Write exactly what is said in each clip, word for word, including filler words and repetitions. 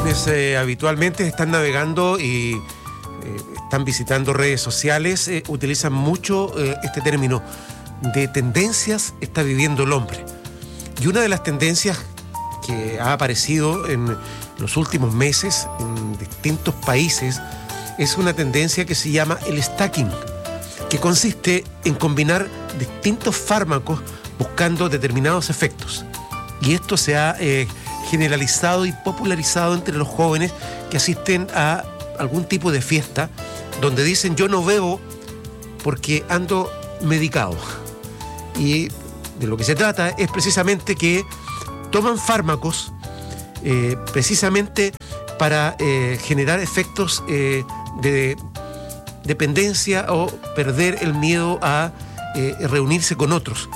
quienes eh, habitualmente están navegando y eh, están visitando redes sociales eh, utilizan mucho eh, este término de tendencias está viviendo el hombre. Y una de las tendencias que ha aparecido en los últimos meses en distintos países es una tendencia que se llama el stacking, que consiste en combinar distintos fármacos buscando determinados efectos. Y esto se ha eh, generalizado y popularizado entre los jóvenes que asisten a algún tipo de fiesta donde dicen yo no bebo porque ando medicado. Y de lo que se trata es precisamente que toman fármacos eh, precisamente para eh, generar efectos eh, de dependencia o perder el miedo a eh, reunirse con otros,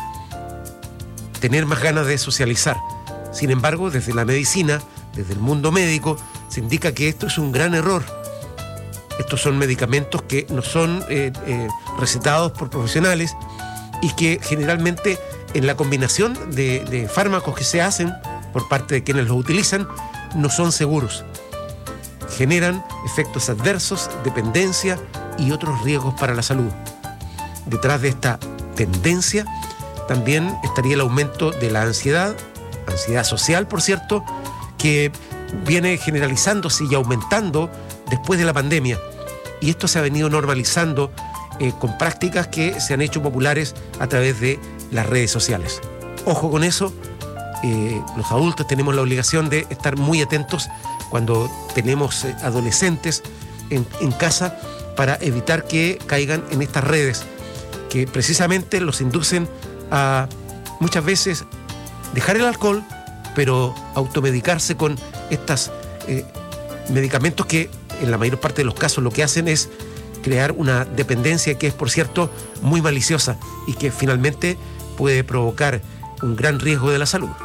tener más ganas de socializar. Sin embargo, desde la medicina, desde el mundo médico, se indica que esto es un gran error. Estos son medicamentos que no son eh, eh, recetados por profesionales y que generalmente en la combinación de, de fármacos que se hacen por parte de quienes los utilizan no son seguros. Generan efectos adversos, dependencia y otros riesgos para la salud. Detrás de esta tendencia también estaría el aumento de la ansiedad, ansiedad social, por cierto, que viene generalizándose y aumentando después de la pandemia. Y esto se ha venido normalizando eh, con prácticas que se han hecho populares a través de las redes sociales. Ojo con eso, eh, los adultos tenemos la obligación de estar muy atentos cuando tenemos eh, adolescentes en, en casa para evitar que caigan en estas redes que precisamente los inducen a muchas veces dejar el alcohol, pero automedicarse con estos eh, medicamentos que en la mayor parte de los casos lo que hacen es crear una dependencia que es, por cierto, muy maliciosa y que finalmente puede provocar un gran riesgo de la salud.